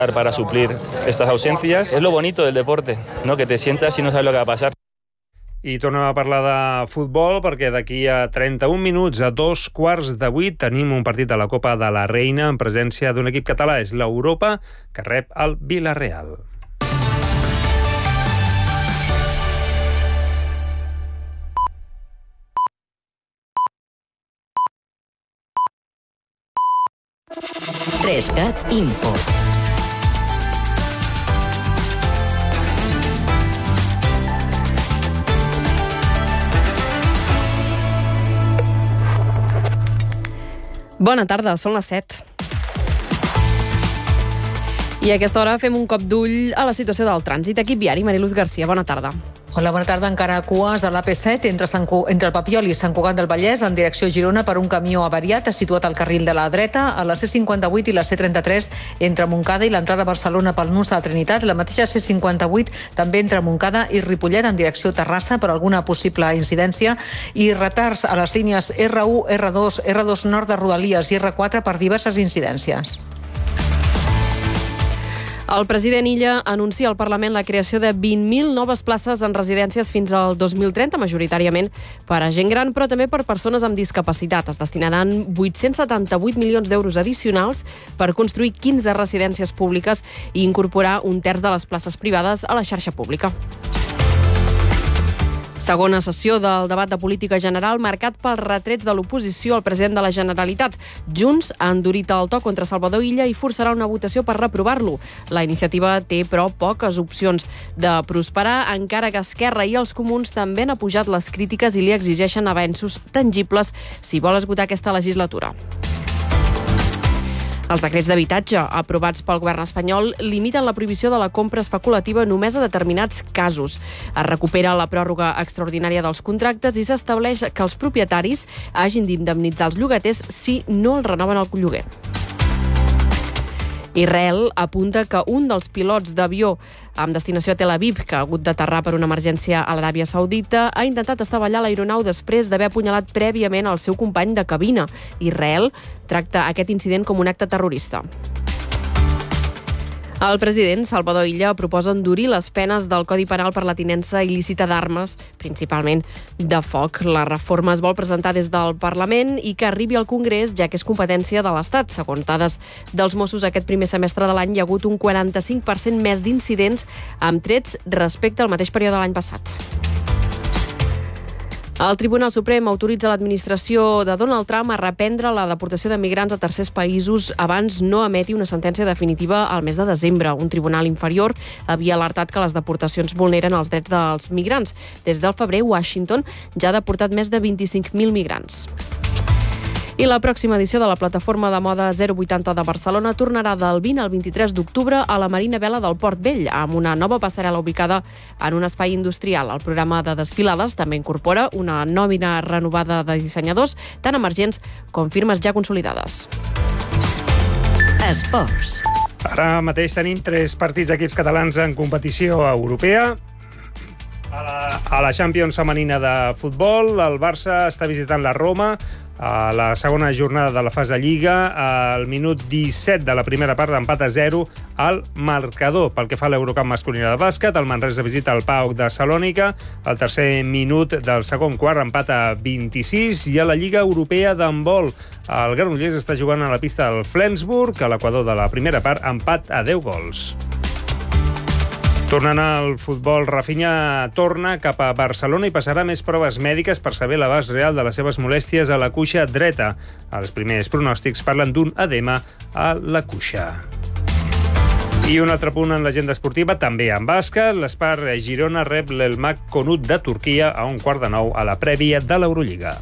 para suplir estas ausencias. Es lo bonito del deporte, ¿no? Que te sientas y no sabes lo que va a pasar. I tornem a parlar de futbol perquè d'aquí a 31 minuts, a 7:15, tenim un partit de la Copa de la Reina en presència d'un equip català. És l'Europa, que rep el Villarreal. Trescat Info. Bona tarda, són les 7. I a aquesta hora fem un cop d'ull a la situació del trànsit. Equip viari, Mariluz Garcia, bona tarda. Hola, bona tarda. Encara cues a l'AP7 entre el Papiol i Sant Cugat del Vallès en direcció a Girona per un camió avariat situat al carril de la dreta, a la C58 i la C33 entre Montcada i l'entrada a Barcelona pel nus de la Trinitat, la mateixa C58 també entre Montcada i Ripollet en direcció a Terrassa per alguna possible incidència i retards a les línies R1, R2, R2 nord de Rodalies i R4 per diverses incidències. El president Illa anuncia al Parlament la creació de 20.000 noves places en residències fins al 2030, majoritàriament per a gent gran, però també per persones amb discapacitat. Es destinaran 878 milions d'euros addicionals per construir 15 residències públiques i incorporar un terç de les places privades a la xarxa pública. Segona sessió del debat de política general marcat pels retrets de l'oposició al president de la Generalitat. Junts ha endurit el to contra Salvador Illa i forçarà una votació per reprovar-lo. La iniciativa té, però, poques opcions de prosperar, encara que Esquerra i els Comuns també han apujat les crítiques i li exigeixen avenços tangibles si vol esgotar aquesta legislatura. Els decrets d'habitatge aprovats pel govern espanyol limiten la prohibició de la compra especulativa només a determinats casos. Es recupera la pròrroga extraordinària dels contractes i s'estableix que els propietaris hagin d'indemnitzar els llogaters si no els renoven el lloguer. Israel apunta que un dels pilots d'avió amb destinació a Tel Aviv, que ha hagut d'aterrar per una emergència a l'Aràbia Saudita, ha intentat estavellar l'aeronau després d'haver apunyalat prèviament el seu company de cabina. Israel tracta aquest incident com un acte terrorista. El president Salvador Illa proposa endurir les penes del Codi Penal per la tinença il·lícita d'armes, principalment de foc. La reforma es vol presentar des del Parlament i que arribi al Congrés, ja que és competència de l'Estat. Segons dades dels Mossos, aquest primer semestre de l'any hi ha hagut un 45% més d'incidents amb trets respecte al mateix període de l'any passat. El Tribunal Suprem autoritza l'administració de Donald Trump a reprendre la deportació de migrants a tercers països abans no emeti una sentència definitiva al mes de desembre. Un tribunal inferior havia alertat que les deportacions vulneren els drets dels migrants. Des del febrer, Washington ja ha deportat més de 25.000 migrants. I la pròxima edició de la plataforma de moda 080 de Barcelona tornarà del 20 al 23 d'octubre a la Marina Vela del Port Vell, amb una nova passarel·la ubicada en un espai industrial. El programa de desfilades també incorpora una nòmina renovada de dissenyadors, tant emergents com firmes ja consolidades. Esports. Ara mateix tenim 3 partits d'equips catalans en competició europea. A la Champions femenina de futbol, el Barça està visitant la Roma a la segona jornada de la fase Lliga, al minut 17 de la primera part, d'empat a 0 al marcador. Pel que fa a l'Eurocup masculina de bàsquet, el Manresa visita el PAOK de Salònica, al tercer minut del segon quart, empat a 26, i a la Lliga Europea d'handbol, el Granollers està jugant a la pista del Flensburg, a l'equador de la primera part, empat a 10 gols. Tornant al futbol, Rafinha torna cap a Barcelona i passarà més proves mèdiques per saber l'abast real de les seves molèsties a la cuixa dreta. Els primers pronòstics parlen d'un edema a la cuixa. I un altre punt en l'agenda esportiva, també en bàsquet. l'Spar Girona rep l'Elmak Konut de Turquia a 8:45 a la prèvia de l'Eurolliga.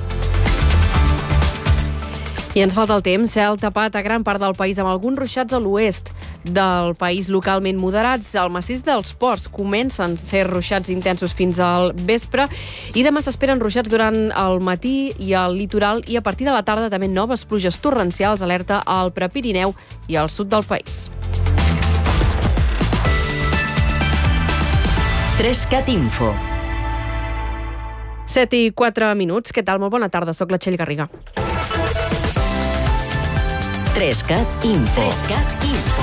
I ens falta el temps. Cel tapat a gran part del país amb alguns ruixats a l'oest del país localment moderats. Al massís dels Ports comencen a ser ruixats intensos fins al vespre i demà s'esperen ruixats durant el matí i al litoral, i a partir de la tarda també noves pluges torrencials, alerta al Prepirineu i al sud del país. Trescat Info. 7:04. Què tal? Molt bona tarda. Soc la Txell Garriga. Trescat Info.